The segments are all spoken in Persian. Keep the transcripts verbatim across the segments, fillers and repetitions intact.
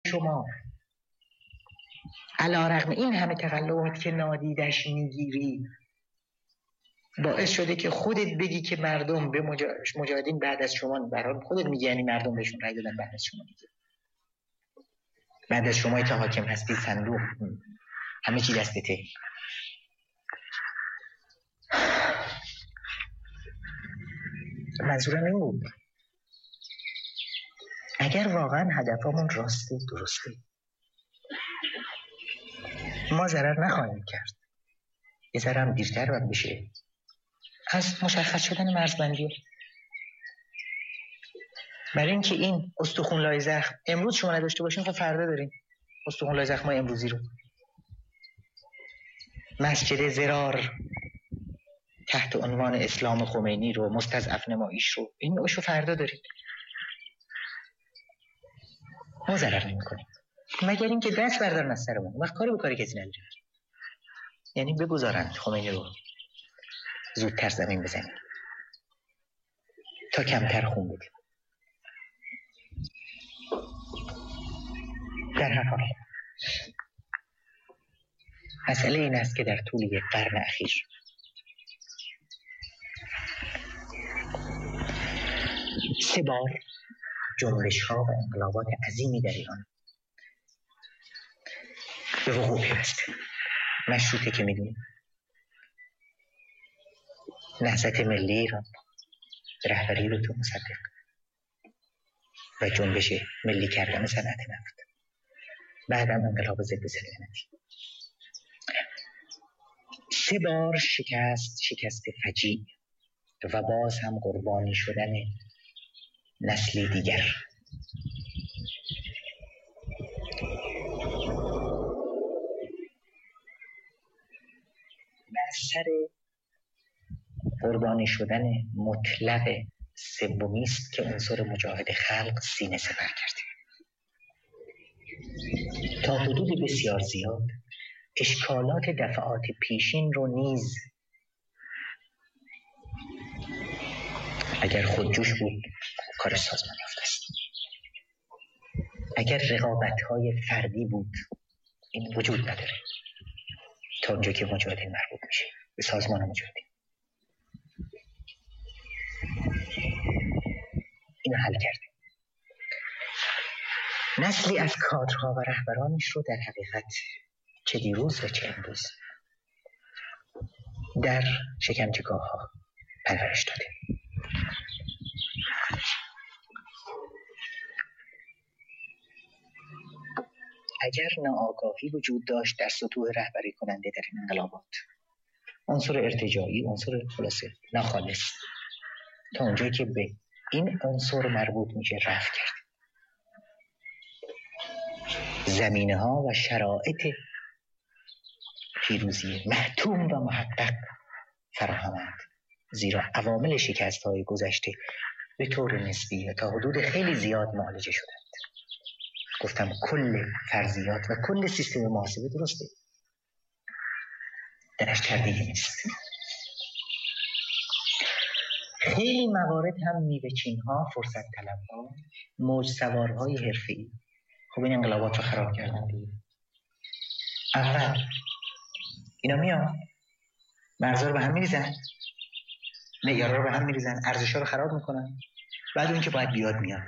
شما علیرغم این همه تقلبات که نادیدش میگیری باعث شده که خودت بگی که مردم به مجاهدین بعد از شما، برای خودت میگی یعنی مردم بهشون رای دادن بعد از شما میگی، بعد از شما که حاکم هستی صندوق همه چی دستته. منظورم این بود اگر واقعا هدفمون راسته درسته ما ضرر نخواهیم کرد، یه ذره هم دیرتر باید بشه از مشخص شدن مرزبندی، برای اینکه این استخوان لای زخم امروز شما نداشته باشین خب فردا داریم استخوان لای زخم امروزی رو. مسجد زرار تحت عنوان اسلام خمینی رو، مستضعف نماییش رو، این نوعش رو فردا دارید. ما ضرر نمی کنیم مگر اینکه دست بردارن از سرمون، وقت کاری به کاری کسی نداریم، یعنی بگذارن خمینی رو زودتر زمین بزنیم تا کمتر خون بدیم. در هر حال مسئله این است که در طول یک قرن اخیر سه بار جنبش‌ها و انقلابات عظیمی در ایران به وقوع پیوسته. مشروطه که می‌دونیم، نهضت ملی ایران رهبری دکتر مصدق و جنبش ملی کردن صنعت نفت، بعدم انقلاب ضد سلطنتی. سه بار شکست شکست فجیع و باز هم قربانی شدن نسل دیگر. و اثر قربانی شدن مطلق سومی است که عنصر مجاهد خلق سینه سپر کرده. تا حدود بسیار زیاد اشکالات دفعات پیشین رو نیز اگر خودجوش بود کار سازمان یافته است، اگر رقابت‌های فردی بود این وجود نداره تا اونجا که مجاهدین مربوط میشه به سازمان مجاهدین. اینو حل کرده. نسلی از کادرها و رهبرانش رو در حقیقت چه دیروز و چه امروز در شکنجهگاه‌ها پرورش داده. اگر ناآگاهی وجود داشت در سطوح رهبری کننده در این انقلابات، عنصر ارتجاعی، عنصر خلاصه ناخالص، تا اونجایی که به این عنصر مربوط میشه رفع کرد. زمینه ها و شرایط پیروزی محتوم و محقق فراهمند، زیرا عوامل شکست های گذشته به طور نسبی و تا حدود خیلی زیاد معالجه شدند. گفتم کل فرضیات و کل سیستم محاسبه درسته، درش تردیدی نیست. خیلی موارد هم میوه‌چین ها، فرصت طلب ها، موج سوارهای حرفه‌ای خب این انقلابات رو خراب کردن دیگه. اول اینا میان مرزا رو به هم میریزن، معیارا رو به هم میریزن، ارزش‌ها رو خراب میکنن، بعد اون که باید بیاد میاد.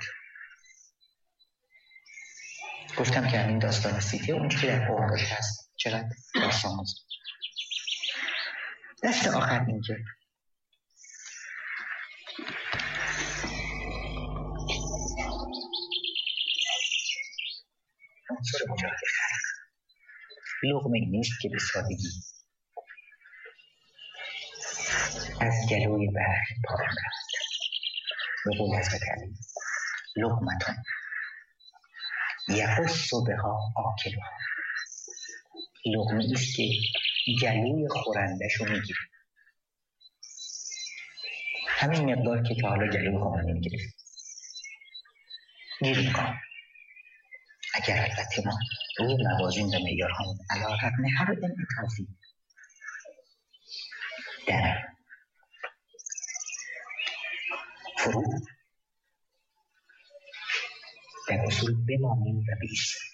گفتم که همین داستان سیتی اون که در قرآنش هست چقدر داستان هست. دست آخر این که عنصر مجاهد خلق لقمه ای نیست که به سادگی از گلوی بحر پایین رفت. به قول حضرت علی لقمتان یقص بها آکلها، لقمه ایست که گلوی خورندش رو میگیره، همین مقدار که تا حالا گلوی خورنده میگیره گیر میکنم. اگر البته ما روی موازین و معیارها علیرغم هر انعطافی در فرو در اصول بمانیم و بیستیم.